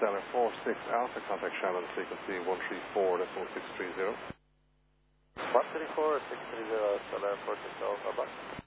Stellar 46 Alpha, contact Shannon, frequency 134.630. 134.630, Stellar 46 Alpha, bye.